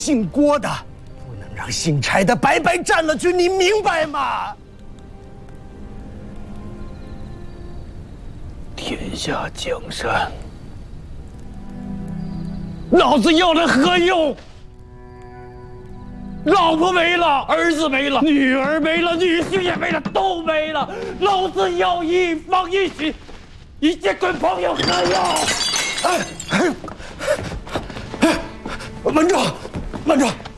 姓郭的，不能让姓柴的白白占了去，你明白吗？天下江山，老子要来何用？老婆没了，儿子没了，女儿没了，女婿也没了，都没了。老子要一方一许，一介滚朋友何用？慢着，慢着！